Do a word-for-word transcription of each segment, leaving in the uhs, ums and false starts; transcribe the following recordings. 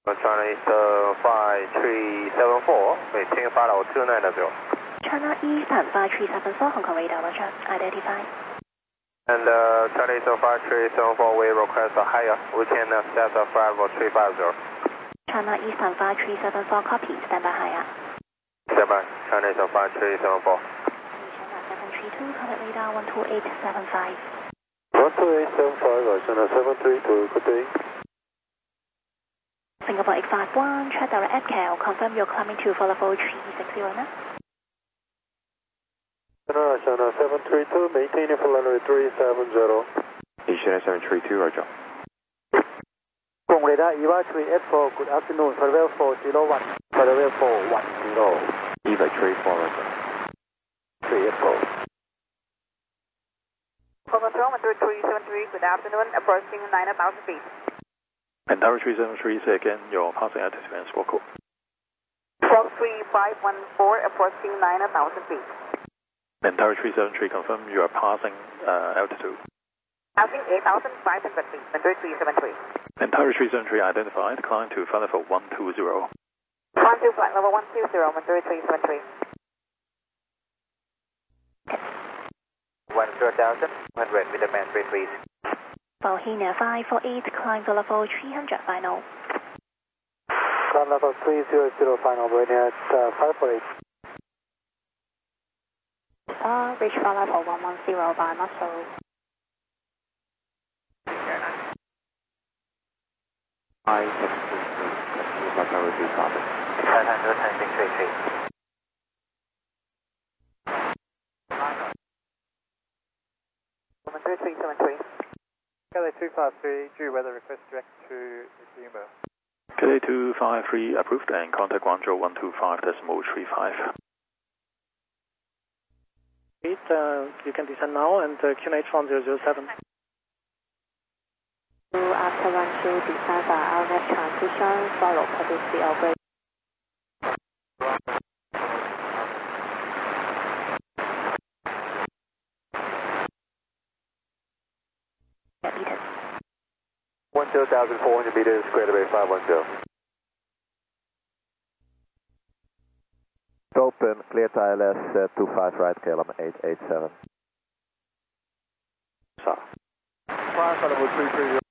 China Eastern five three seven four, maintain follow two nine zero. China Eastern five three seven four, Hong Kong radar, roger, identify. And uh, China Eastern five three seven four, we request a higher, we can accept a five three five zero. China Eastern five three seven four, copy, stand by higher. Stand by, China Eastern five three seven four. China seven three two, contact radar one two eight seven five. one two eight seven five, China seven three two, good day. Singapore eight five one, check direct at Cal, confirm you're climbing to follow three six zero now. China, China seven three two, maintain for runway three seven zero. China seven three two, roger. Hong Kong radar, Eva three eight four, good afternoon, Farewell four zero one, Farewell four one zero. Eva three four, roger. three eight four. Hong Kong one three three seven three, good afternoon, approaching nine thousand feet. And Tower three seven three, say again, your passing altitude and squawk code. Fox three five one four, approaching nine thousand feet. And Tower three seven three, confirm you are passing uh, altitude. Passing eight thousand five hundred feet, one three three seven three. And Tower three seven three identified, climb to flight level one two zero. Climb to flight level one two zero, one three three seven three. one thousand, one hundred with the man three please. Bauhina five four eight, climb to level three hundred final. Climb level three zero zero final, going at uh, five four eight. Uh, reach flight level one one zero by muscle. I six two two, continue by Tower three copy. five hundred ten six three three. one three three seven three. Kelly two five three, due weather request direct to Yuma. Kelly two five three approved and contact Guangzhou one two five decimal three five. Uh, you can descend now and uh, Q N H one zero zero seven. After run through descend by our next transition, follow publicly over. Meters. one thousand four hundred meters, Greater Bay five one zero. Open, clear to I L S uh, two five right, K L M eight eight seven. So. Fire level three three zero.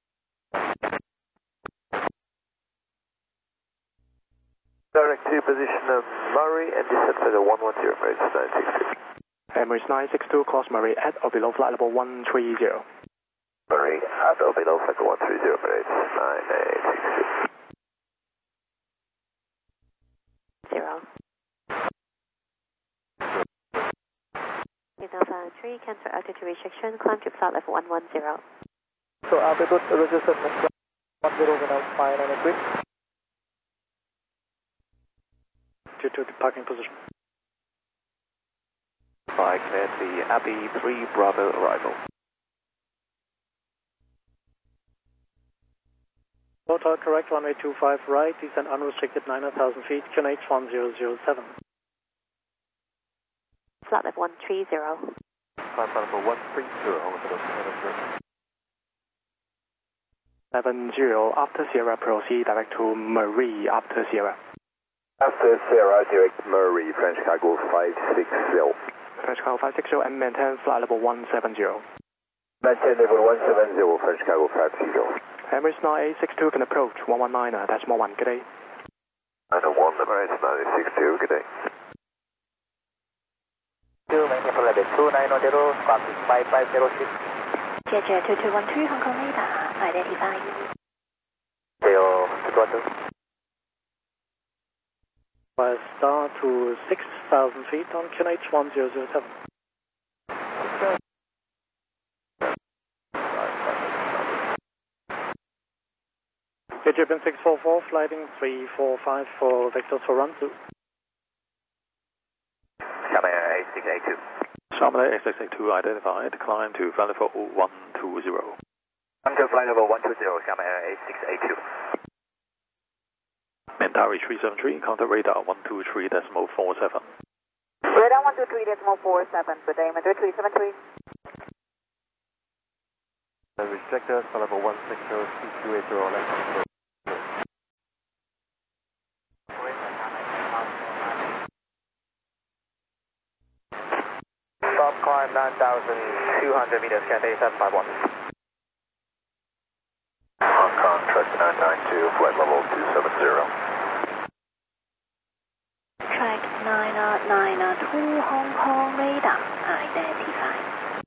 Direct to position of Murray and descent for the one one zero, Emirates nine six two. Emirates nine six two, cross Murray at or below flight level one three zero. Murray at or below flight level one three zero, Emirates nine eight six two. Zero. Alpha three, cancel altitude restriction, climb to flight level one one zero. So altitude registered one zero without fire and equip. Due to the parking position. By clear the Abbey three Bravo arrival. Total correct runway two five right, descend unrestricted nine thousand feet, Q N H one zero zero seven. Flight level one three zero. Flight level one three zero, seven zero, after Sierra, proceed direct to Marie after Sierra. After Sierra, direct Murray, French cargo five six zero. French cargo five six zero and maintain flight level one seven zero. Maintain level one seven zero, French cargo five six zero. Emirates nine eight six two can approach, one one nine, decimal one, good day. And a one, Emirates nine six two, good day. two, maintain for level two nine zero, copy five five zero six. J J two two one two, Hong Kong radar, identify. Zero, two one two. By star to six thousand feet on Q N H one zero zero seven. J J six four four, flighting three four five for vectors for run two. Camera eight six eight two. Shamila eight six eight two identified, climb to flight level one two zero. Come to flight level one two zero, Camera eight six eight two. Mentari three seven three, contact radar one two three decimal four seven. Radar one two three decimal four seven, good day, Madrid three seven three. Restrictors, flight level one six zero, two two eight zero, left. From climb nine thousand two hundred meters, Cathay seven five one. Hong Kong, track nine nine two, flight level two seven zero. Track nine nine two Hong Kong radar identified.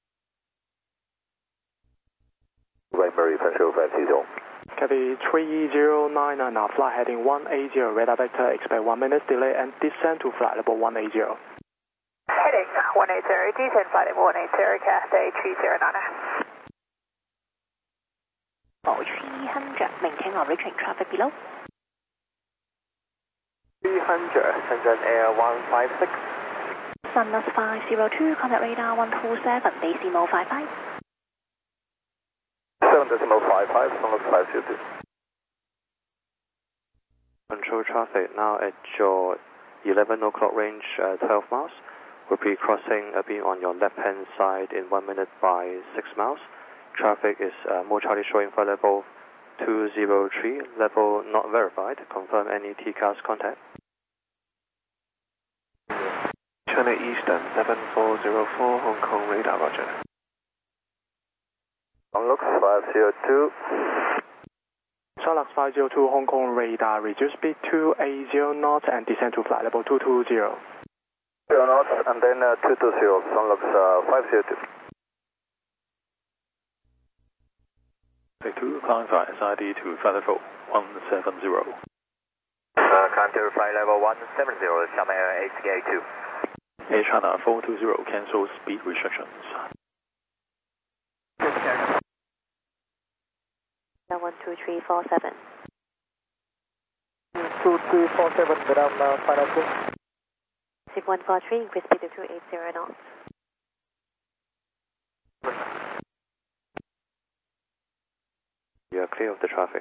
Primary Petrol five zero. Cathay three zero nine nine, flight heading one eighty, radar vector, expect one minute delay and descend to flight level one eighty. Heading one eighty, descend flight level one eighty, Cathay three zero nine. For three hundred, maintain origin traffic below. three hundred, Shenzhen Air one five six. Sunlux five zero two, contact radar one two seven, decimal five five. seven decimal five five, Sunlux five zero two. Control traffic now at your eleven o'clock range, uh, twelve miles. We'll be crossing a beam on your left-hand side in one minute by six miles. Traffic is uh, Mo Charlie showing flight level two zero three, level not verified. Confirm any T CAS contact. China Eastern seven four zero four, Hong Kong radar, roger. Sunlux five zero two. Sunlux five zero two, Hong Kong radar, reduce speed to eighty knots and descend to flight level two two zero. zero knots and then uh, two two zero, Sunlux uh, five zero two. Take two, climb via S I D to flight level one seven zero. Uh, climb to flight level one seven zero, Xiamen Air A C A two. Air China four two zero, cancel speed restrictions. one two three four seven. two three four seven, Vietnam uh, final two. Zip one four three, increase speed to two eighty knots. You are clear of the traffic.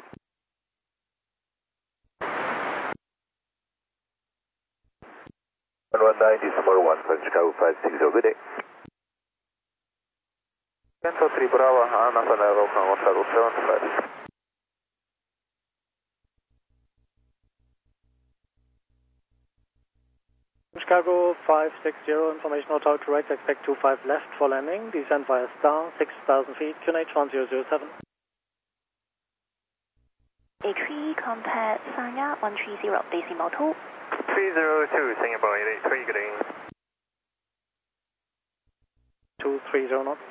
one one nine, decimal one, French Chicago five six zero, good day. Central three Bravo, National Aeroplane one seven five. Chicago five six zero, information hotel correct, expect two five left for landing, descend via star, six thousand feet, Q N H one zero zero seven. A three, contact Sanya one three zero, decimal two. three zero two, Singapore eight eight three, good evening. two three zero knots.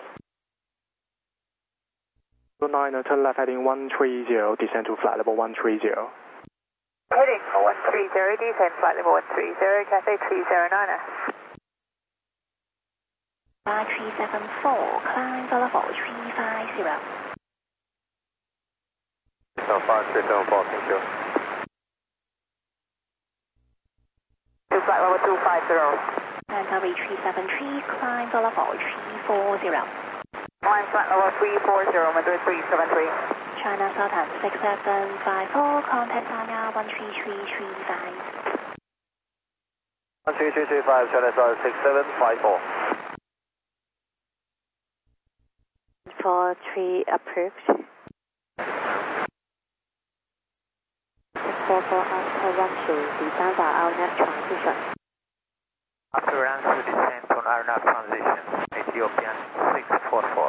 nine, turn left heading one three zero, descend to flight level one three zero. Heading one three zero, descend flight level one three zero, Cathay three zero nine. five three seven four, climb to level three five zero. No, five three seven four, thank you. To flight level two five zero. And Tower three seven three, climb to level three four zero. Climb flight level three four zero, Madrid three seven three. China Southern six seven five four, contact Sanya one three three three five. one three three three five, China Southern six seven five four. four three approved. six four four after one two, descend for our next transition. After run to descent on R N A V transition, Ethiopian six four four.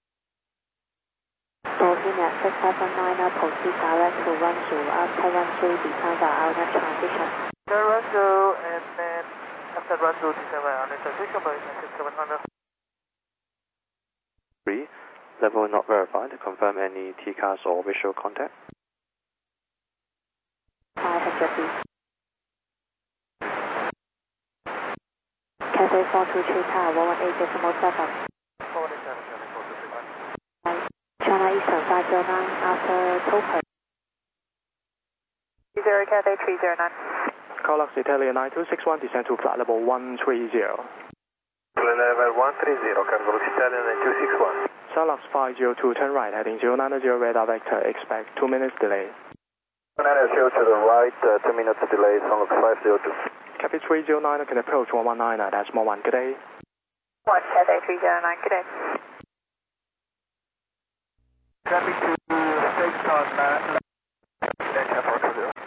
Dolphin at six seven nine, proceed direct to one two, after one two, descend for our next transition. After run two, and then after run two, descend on our next transition, but six seven hundred. three, level not verified. Confirm any T CAS or visual contact. five hundred feet. Cathay four two three Tower one one eight decimal seven. China Eastern five zero nine after Tokyo. three zero, Cathay three zero nine. Colux Italia nine two six one, descend to flight level one three zero. Level one three zero, Carlos Italian nine two six one. Sunlux five zero two, turn right heading zero nine zero, radar vector, expect two minutes delay. nine zero to the right, uh, two minutes delay, Sunlux five zero two. Cathay three zero nine can approach one one nine, that's more one, good day. one, Cathay three zero nine, good day. Traffic to stage on uh, Delta four two zero.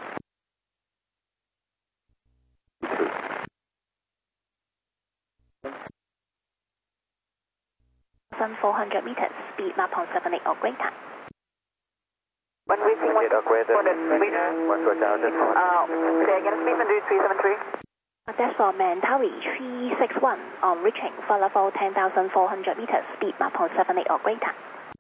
four hundred meters, speed map on seven eight or greater. When reaching one or greater, four hundred meters. one two thousand. Uh, say again, speed Mandarin three seven three. That's for Mantawi three six one on reaching flight level ten thousand four hundred meters, speed map on seven eight or greater.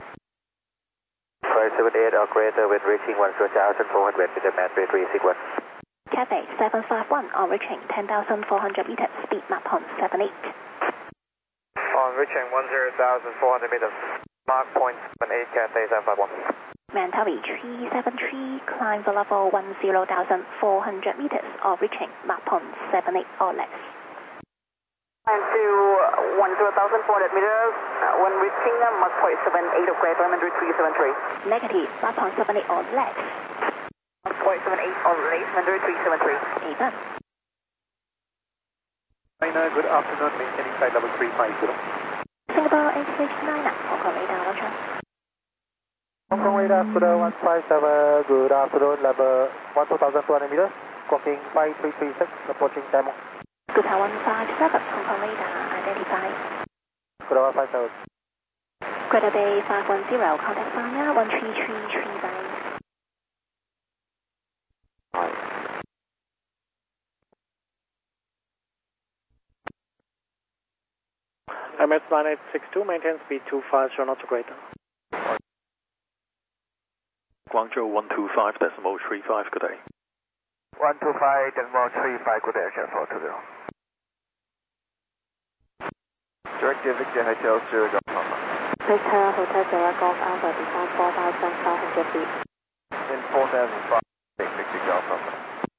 five seven eight or greater when reaching one two thousand four hundred meter, Mandarin three six one. Cathay seven five one on reaching ten thousand four hundred meters, speed map on seven eight. On reaching one zero thousand four hundred meters, mark point seven eight, Cathay seven five one. Mantawi three seven three, climb for level one zero thousand four hundred meters or reaching map on seven eight or less. And to one zero thousand four hundred meters, uh, when reaching uh, mark point seven eight or greater, Mandarin three seven three. Negative, map on seven eight or less. Mark point seven eight or less, Mandarin three seven three. Even. China, good afternoon, maintaining flight level three five zero. Singapore eight six nine, Hong Kong radar, Roger. Hong Kong radar, Scuba one five seven, good afternoon, level one two thousand two hundred meters, clocking five three three six, approaching demo. Scuba one five seven, Hong Kong radar, identified. Scuba one five seven. Greater Bay five one zero, contact Sanya one three three three nine. M S nine eight six two, maintain speed two five zero knots or greater. Guangzhou one two five decimal three five, good day. one two five decimal three five, good day, four two zero. Directive Victor Hotel zero Golf Alpha. Victor Hotel Sierra Golf Alpha, descend four thousand five hundred feet. In four thousand five, Victor Golf Alpha.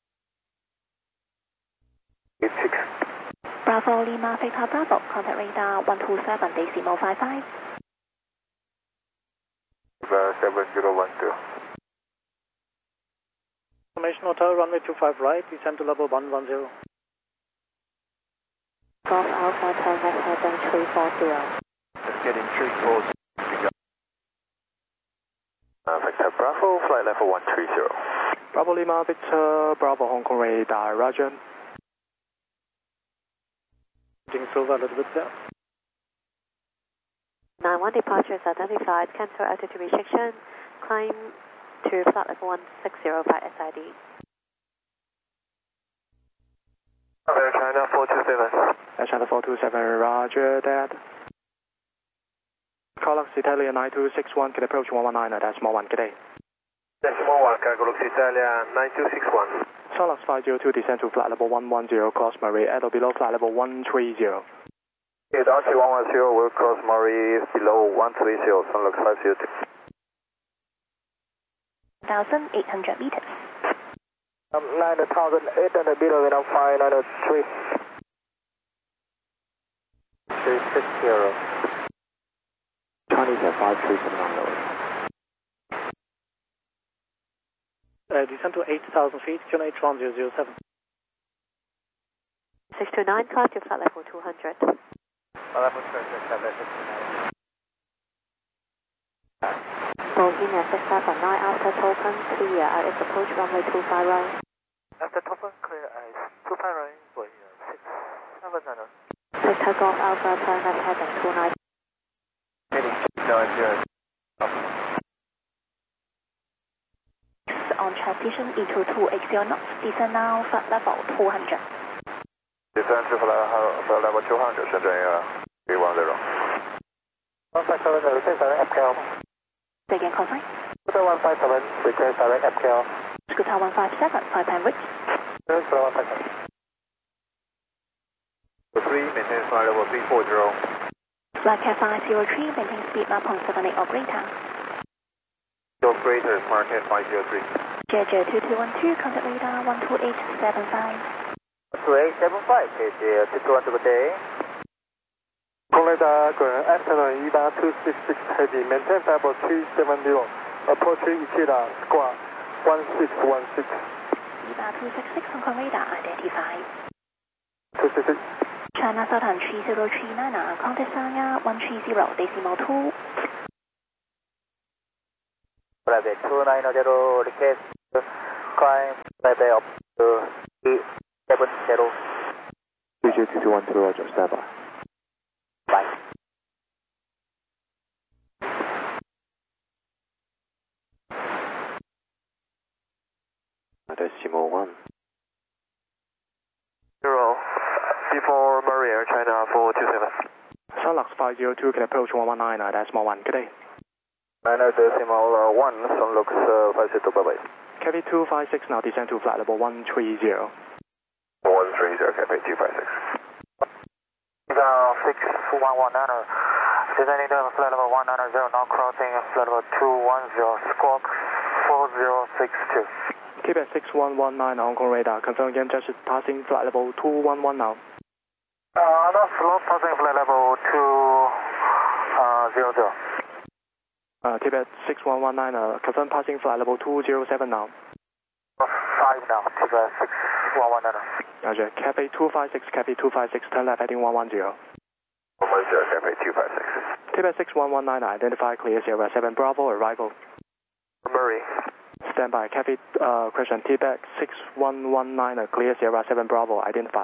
eight six. Bravo Lima Victor Bravo, contact radar one two seven decimal five five. seven zero one two. Information Hotel, runway two five right, descend to level one one zero. Golf Alpha, turn left heading three four zero. Just getting three four zero. Uh, Victor Bravo, flight level one three zero. Bravo Lima Victor, Bravo Hong Kong radar, Roger. Getting silver a little bit there. nine one departure is identified, cancel altitude restriction, climb to flight level one six zero by S I D. Air China four two seven. Air China four two seven, Roger that. Colux Italia nine two six one, can approach one one nine, decimal one, good day. Decimal one, Colux Italia nine two six one. Solux five zero two, descend to flight level one one zero, cross Marie, at or below flight level one three zero. It's Archie one one zero, will cross Marie below one three zero, Sunlux five zero two. one thousand eight hundred meters. Um, nine thousand eight hundred meters, wind five nine three. three six zero. Chinese at five three seven on lower. Uh, descend to eight thousand feet, Q N H one zero zero seven. six two nine, climb to flight level two hundred. Level two hundred, six two nine. Bohemia six seven nine, after token, clear, I is approach runway two five right. After top one clear, ice two five right, Bohemia six seven nine. Victor Golf Alpha, turn left heading two nine. Heading two nine zero. On transition into two eight zero knots, descend now flight level two hundred. Descend to flight level two hundred, 深圳一one zero. one five seven, request direct F K L. Again, confirm. Scooter one five seven, request direct F K L. Scooter one five seven, five time reach. Scooter one five seven. three, maintain flight level three four zero. Flight Cat five zero three, maintain speed map on seven eight or greater. Your greater is marked at five zero three. J J two two one two, contact radar one two eight seven five. two eight seven five, J J two two one two, good day. Hong Kong radar, good afternoon, E V A two six six heavy, maintain flight level three seven zero, approaching Ikeda, squawk one six one six. E V A two six six, Hong Kong radar, identified. two six six. China Southern three zero three nine, contact Sanya one three zero, decimal two. Private two nine zero, request climb level up to three seven zero. D J two two one two, Roger, stand by. Bye. decimal one. Zero, before Murray Air China four two seven. Sunlux five zero two can approach one one nine, decimal one, good day. Niner decimal one, Sunlux uh, five zero two, bye bye. Cafe two five six now descend to flight level one three zero. one three zero, Cafe two five six. Uh, six one one niner, descending to flight level one nine zero, now crossing flight level two one zero, squawk four zero six two. Keep at six one one nine Hong Kong radar, confirm again, just passing flight level two one one now. Uh, that's low passing flight level two zero zero. Uh, keep at six one one nine, uh, confirm passing flight level two zero seven now. five now, keep at six one one nine. Roger, Cafe two five six, Cafe two five six, turn left heading one one zero. one one zero, Cafe two five six. Keep at six one one nine, identify clear Sierra seven Bravo, arrival. Murray. Stand by, Cafe, uh, question, Tibet six one one nine, uh, clear Sierra seven Bravo, identify.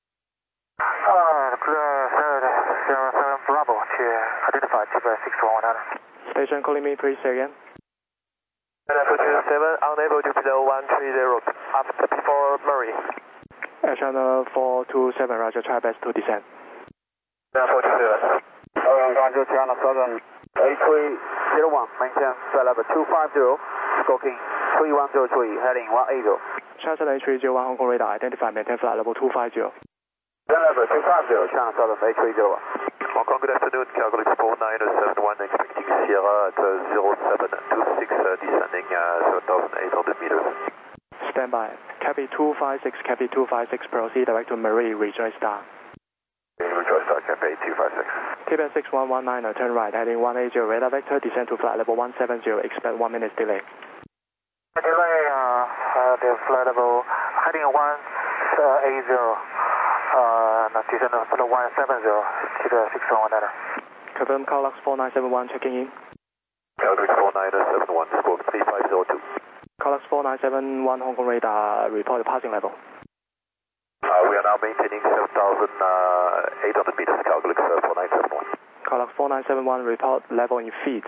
Uh, clear Sierra seven Bravo, to identify Tibet six one one nine. Station calling me, please say again. four two seven, unable to below one three zero, after before Murray. Air China four two seven, Roger, try best to descend. four two seven. Roger, China seven, eight three zero one, maintain flight level two five zero, squawking three one zero three, heading one eight zero. China seven eight three zero one, Hong Kong radar, identify, maintain flight level two five zero. Flight level two five zero, China seven eight three zero one. Hong Kong, good afternoon, Cargo Expo nine seven one, expecting Sierra at uh, zero seven two six, uh, descending uh, seven thousand eight hundred meters. Stand by. Cafe two five six, Cafe two five six, proceed direct to Marie, rejoin star. Rejoin star, Cafe two five six. Tibet six one one nine, turn right, heading one eight zero, radar vector, descend to flight level one seven zero, expect one minute delay. Delay, uh, uh, the flight level, heading one eight zero, uh, descend to flight one seven zero, Tibet six one one nine. Confirm Carlux four nine seven one, checking in. Cargo Expo nine seven one, squawk three five zero two. Carlux four nine seven one, Hong Kong radar, report the passing level. Uh, we are now maintaining seven thousand eight hundred meters, Cargo Expo four nine seven one. Carlux four nine seven one, report level in feet.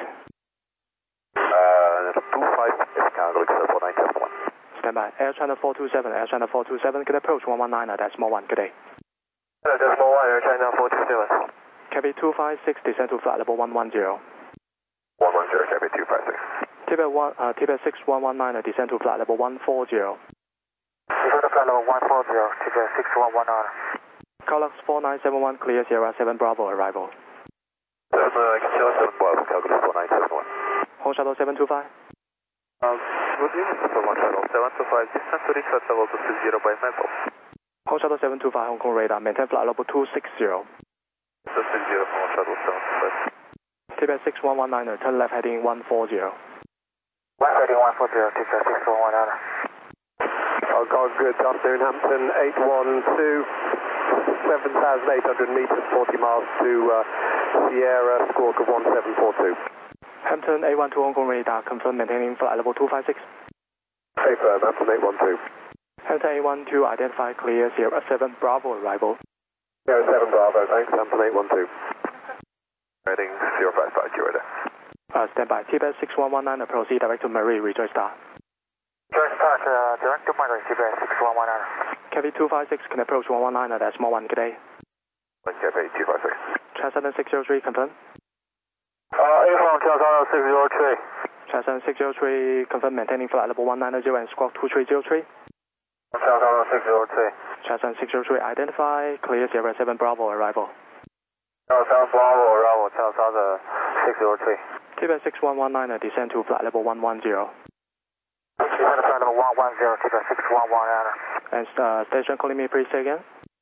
Uh, two five is Cargo Expo four nine seven one. Stand by. Air China four two seven, Air China four two seven, can approach one one nine, decimal one, good day. Uh, decimal one, Air China four two seven. Cafe two five six, descend to flight level one one zero. one one zero, Cafe two five six. Tibet one, uh, Tibet six one one nine, descend to flight level one four zero. Descend to flight level one four zero, Tibet six one one nine. Carlux four nine seven one, clear Sierra seven Bravo, arrival. seven, uh, Sierra seven Bravo, Cargo four nine seven one. Hong Shuttle seven two five. Um, good evening, Super One Shuttle seven two five, distance to reach flight level two zero by metal. Hong Shuttle seven two five, Hong Kong radar, maintain flight level two six zero. two six zero, Hong Shuttle seven two five. Tibet six one one nine, turn left heading one four zero. Left heading one four zero, Tibet six one one nine. Oh, God, good afternoon, Hampton eight one two, seven thousand eight hundred meters, forty miles to uh, Sierra, squawk of one seven four two. Hampton eight one two, Hong Kong radar, confirm maintaining flight level two five six. Hey, firm, Hampton eight one two. Hampton eight one two, identify clear Sierra seven Bravo, arrival. Sierra seven Bravo, thanks, Hampton eight one two. Heading zero five five, you're there. Uh, stand by. Tibet six one one nine, proceed direct to Marie, rejoin star. Join start, uh, direct to Marie, Tibet six one one nine. Cafe two five six, can approach one one nine, decimal one, good day. Cafe two five six. China seven six zero three, confirm. Uh, A from China six zero three. China seven six zero three, confirm maintaining flight level one nine zero and squawk two three zero three. China six zero three. China seven six zero three, identify clear Sierra seven Bravo, arrival. China seven Bravo, arrival, China six zero three. Tibet six one one nine, descend to flight level one one zero. Descend to flight level one one zero, Tibet six one one nine. And uh, station calling me, please say again.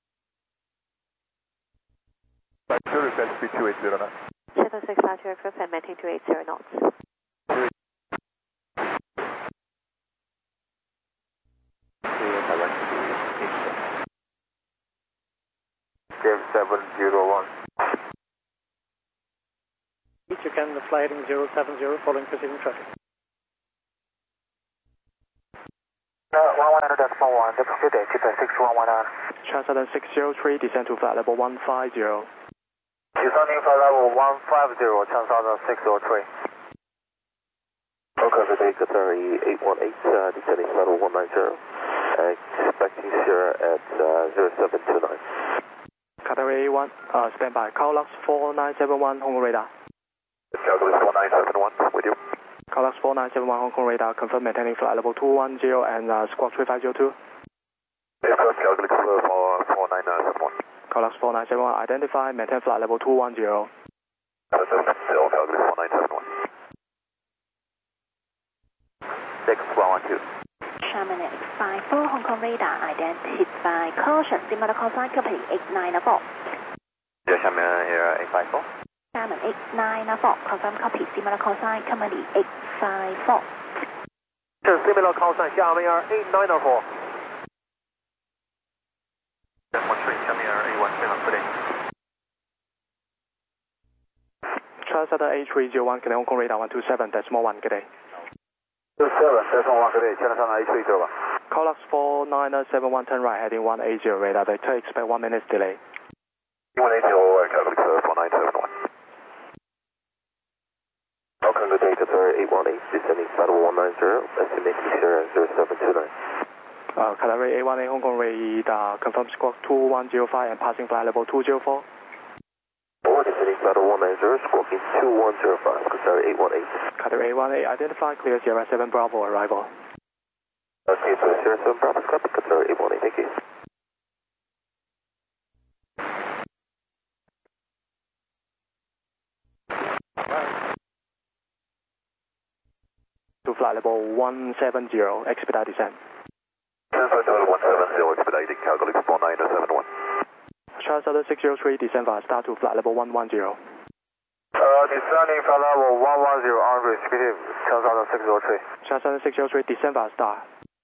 Flight two, request speed two eight zero now. Shuttle six five two aircraft and maintain two eight zero knots. Game seven zero one. You can fly heading zero seven zero, following preceding traffic. Uh, one one nine decimal one, good day, Tibet six one one nine. China seven six zero three, descend to flight level one five zero. Descending flight level one five zero, China six zero three. Cover Day Qatar eight one eight, uh, descending level one nine zero. Expecting Sierra at uh, zero seven two nine. Qatar eight one, uh, stand by. Carlux four nine seven one, Hong Kong radar. Calculus four nine seven one, with you. Carlux four nine seven one, Hong Kong radar, confirm maintaining flight level two one zero and uh, squawk three five zero two. Aircraft Calculus four nine seven one. Carlux four nine seven one, identify, maintain flight level two one zero. Calculus four nine seven one. six one one two. Xiamen X five four, Hong Kong radar, identify, caution, Simulator call sign, company eight nine four. Yeah, Xiamen here, eight five four. Xiamen eight nine four, confirm copy, Simulator call sign, company eight five four. Similar call sign, Xiamen Air eight nine four. one three, Xiamen Air eight one seven, good day. Translator A three zero one, Canadian Hong Kong radar one two seven, decimal one, good day. two seven, decimal one, good day, channel on A three zero. Carlux four nine seven one, turn right, heading one eight zero, radar vector, expect one minute delay. one eight zero, Calculus four nine seven one. Welcome to Day Qatar eight one eight, descending flight level one nine zero, estimating Sierra zero seven two nine. Uh, Qatar eight one eight, Hong Kong radar, confirm squawk two one zero five and passing flight level two zero four. Forward, descending flight level one nine zero, squawking two one zero five, Qatar eight one eight. Qatar eight one eight, identify, clear Sierra seven Bravo, arrival. Okay, so Sierra seven Bravo, copy, Qatar eight one eight, thank you. To flight level one seven zero, expedite descent. Flight level one seven zero, expediting, Calculus four nine seven one. Charles Southern six zero three, descend via star to flight level one one zero. Uh, descending flight level one one zero, on respective, Charles Southern six zero three. Charles Southern six zero three, descend via star.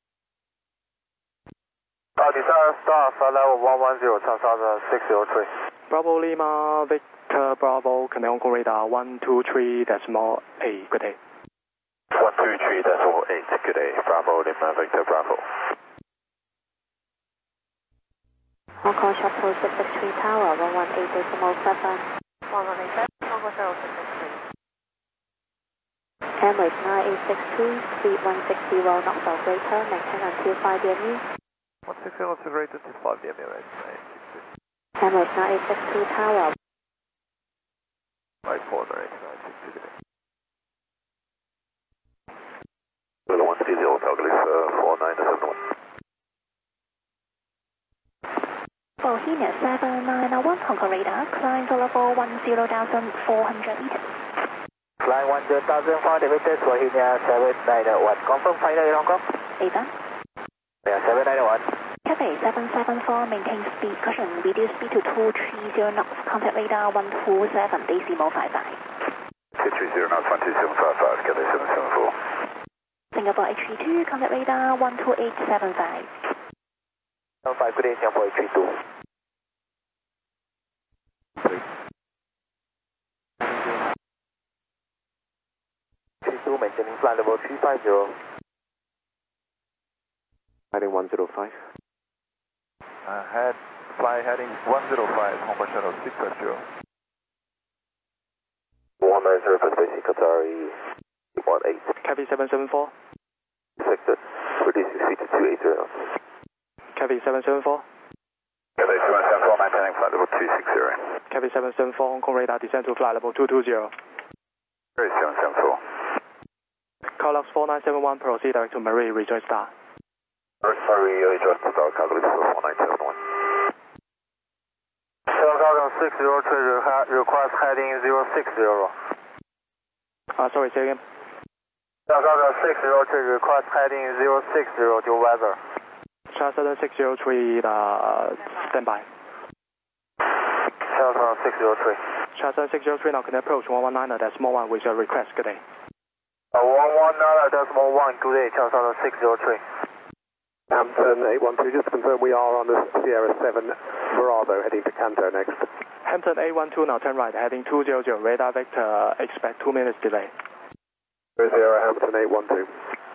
Uh, descend star, flight level one one zero, Charles Southern six zero three. Bravo Lima, Victor Bravo, Canadian Hong Kong radar one two three, decimal eight, good day. one two three, decimal eight, good day, Bravo, Lima, Victor Bravo. Hong Kong Shuttle six six three Tower, one one eight decimal seven. one one eight seven, Hong Kong Shuttle six six three. Emirates nine eight six two, speed one six zero, knots of greater, maintain until five D M U. one six zero to rated to five D M U, right? Emirates nine eight six two Tower. five four nine nine six two, good day. one three zero, Calculus four nine seven one. Bohemia seven nine one, Hong Kong radar, climb to level one zero thousand four hundred meters. Climb one zero thousand four hundred meters, Bohemia seven nine one. Confirm final in Hong Kong? Ava. Yeah, seven nine one. Cathay seven seven four, maintain speed, caution, reduce speed to two three zero knots, contact radar one two seven, decimal five five. two three zero knots, one two seven five five, Cathay seven seven four. Singapore H three two, contact radar one two eight seven five. seven five, good day, Singapore H three two. three two, maintaining flight level three five zero. Heading one zero five. Uh, head, fly heading one zero five, Hong Kong Shuttle six five zero. one nine zero, Pacific Qatar eight one eight. Cavity seven seven four. Sector, reducing speed to two eight zero knots. Cavity seven seven four. Cathay seven seven four, maintaining flight level two six zero. Cavity seven seven four, Hong Kong radar, descend to flight level two two zero. seven seven four. Carlux four nine seven one, proceed direct to Marie, rejoin star. Marie, rejoin star, Calculus four nine seven one. Charles Southern six zero three, request heading zero six zero. Uh, sorry, say again. Charles Southern six zero three, request heading zero six zero, due weather. Charles Southern six zero three, uh, stand by. Charles Southern six zero three. Charles Southern six zero three, now can approach one one nine, decimal one with a request, good day. Uh, one one nine decimal one, good day, Charles Southern six zero three. Hampton eight one two, just to confirm we are on the Sierra seven Bravo, heading to Canto next. Hampton eight one two, now turn right, heading two zero zero, radar vector, expect two minutes delay. Sierra Hampton eight one two.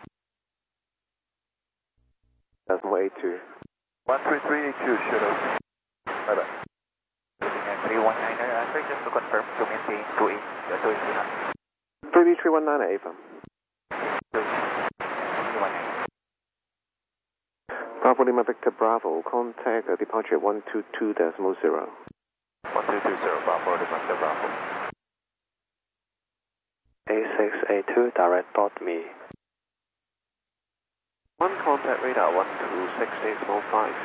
Decimal eight two. one three three eight two, shuttle. Bye bye. three one nine, uh, sorry, just to confirm, to maintain two eight, uh, two eight two nine. three B three one nine at A F M. Bravo Lima Victor Bravo, contact uh, departure one two two decimal zero. one two two zero, Bravo Lima Victor Bravo. A six A two, direct dot me. One contact radar one two six eight small five.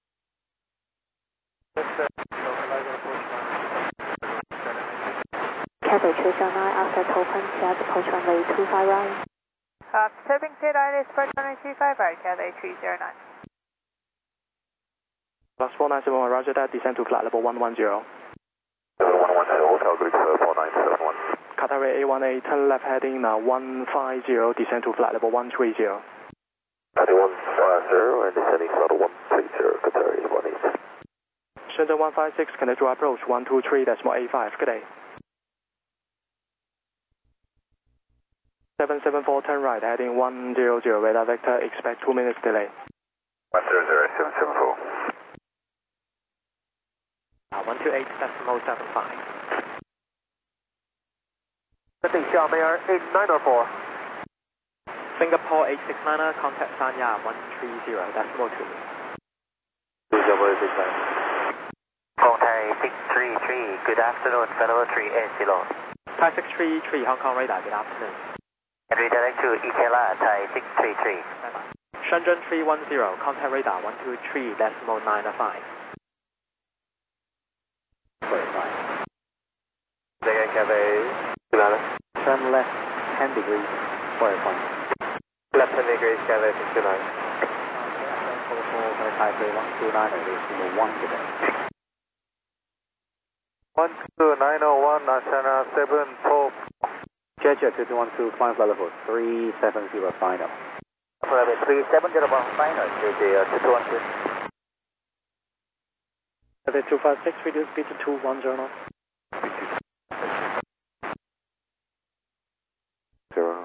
Cathay three zero nine, after open, clear approach runway two five right. After tapping clear line, approach runway two five right, Cathay three zero nine. Plus four nine seven one, roger that, descend to flight level one one zero. one one zero, Hotel Greek four nine seven one. Qatar A one A, turn left heading uh, one five zero, descend to flight level one three zero. Qatar one five zero and descending flight one three zero, Qatar A one eight. Shenzhen one five six, connect to approach one two three decimal eight five, good day. seven seven four, turn right, heading one zero zero, radar vector, expect two minutes delay. one zero zero, seven seven four. Uh, one two eight decimal seven five. Setting Xiaomei eight nine zero four. Singapore eight six niner, contact Sanya one three zero decimal two. Contact six three three, good afternoon, fellow three eight zero. Thai six three three, Hong Kong radar, good afternoon. And redirect to Ikela, Thai six three three. Shenzhen three one zero, contact radar one two three decimal nine five. Turn left ten degrees, four point. Left ten degrees, Cathay sixty-nine. Taipei one two nine zero one today. one two nine zero one, China seven four. Jeju two two one two, climb flight level three seven zero final. Level three seven zero one final, J J two two one two. Cathay two five six, reduce speed to two one zero knots. Zero.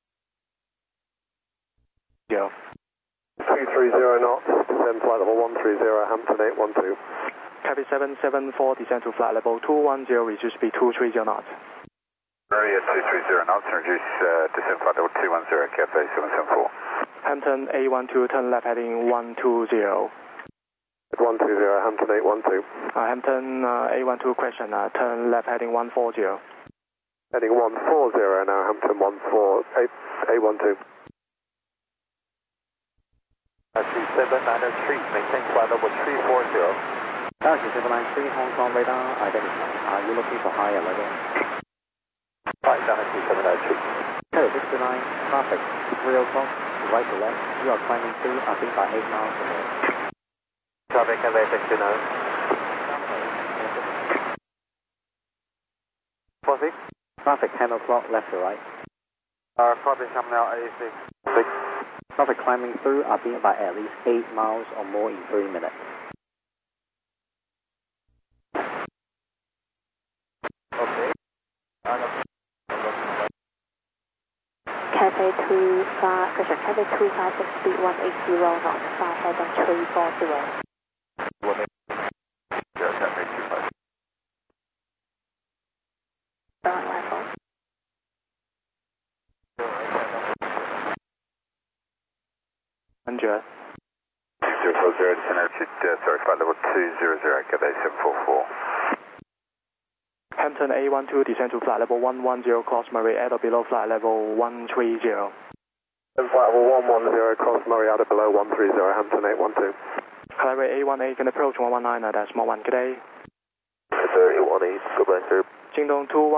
Zero. three three zero knots, descend flight level one three zero, Hampton eight one two. Copy seven seven four, descend to flight level two one zero, reduce speed two three zero knots. Area two three zero knots, reduce uh, descent flight level two one zero, Cathay seven seven four. Hampton A one two, turn left heading one two zero. one two zero, Hampton eight one two. Uh, Hampton uh, A one two question, uh, turn left heading one four zero. Heading one four zero now, Hampton one four eight, eight one two. three seven nine three, maintain flight level three four zero. Galaxy seven nine three, Hong Kong radar identified. Are you looking for higher level? Flight Galaxy seven nine three. Hello, six two nine, traffic, real talk, right to left. You are climbing through, I think by eight miles per hour. Traffic Cathay six two nine. four six. Traffic ten o'clock, left to right. Uh, traffic coming out eight six. six. Traffic climbing through are being by at least eight miles or more in three minutes. Okay. Cathay two five, correction, Cathay two five six, speed one eight zero knots, fly heading three four zero. Burn level. Hundred. zero four zero, descend altitude, uh, sorry, flight level two zero zero, Cathay seven four four. Hampton A one two, descend to flight level one one zero, cross Murray, at or below flight level one three zero. And flight level one one zero, cross Murray, out of below one three zero, Hampton eight one two. Highway A one A can approach one one nine, that's more one, good day. Qatar eight one eight, goodbye sir. Jingdong two